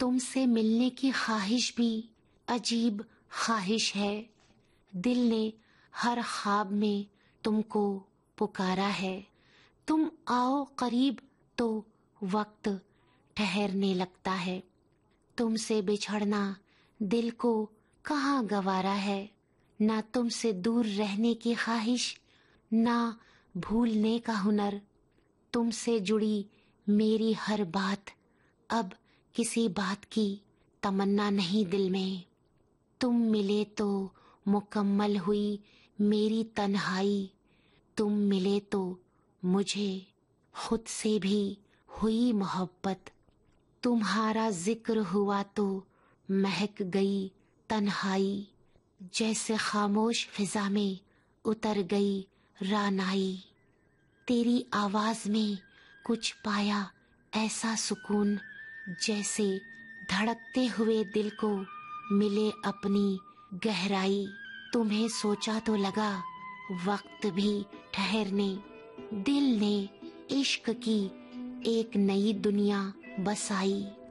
तुमसे मिलने की ख्वाहिश भी अजीब ख्वाहिश है। दिल ने हर ख्वाब में तुमको पुकारा है। तुम आओ करीब तो वक्त ठहरने लगता है। तुमसे बिछड़ना दिल को कहाँ गवारा है। ना तुमसे दूर रहने की ख्वाहिश, ना भूलने का हुनर। तुमसे जुड़ी मेरी हर बात, अब किसी बात की तमन्ना नहीं दिल में। तुम मिले तो मुकम्मल हुई मेरी तन्हाई। तुम मिले तो मुझे खुद से भी हुई मोहब्बत। तुम्हारा जिक्र हुआ तो महक गई तन्हाई। जैसे खामोश फिजा में उतर गई रानाई। तेरी आवाज में कुछ पाया ऐसा सुकून, जैसे धड़कते हुए दिल को मिले अपनी गहराई। तुम्हें सोचा तो लगा वक्त भी ठहरने। दिल ने इश्क की एक नई दुनिया बसाई।